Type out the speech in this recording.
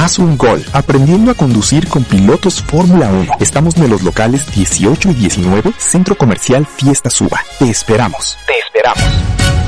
Haz un gol aprendiendo a conducir con pilotos Fórmula 1. Estamos en los locales 18 y 19, Centro Comercial Fiesta Suba. Te esperamos. Te esperamos.